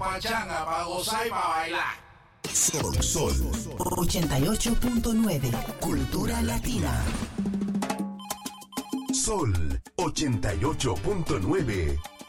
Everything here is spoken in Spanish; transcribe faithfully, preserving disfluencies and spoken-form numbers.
Pachanga, para gozar y para bailar. Sol, Sol ochenta y ocho punto nueve. Cultura Latina. Sol ochenta y ocho punto nueve.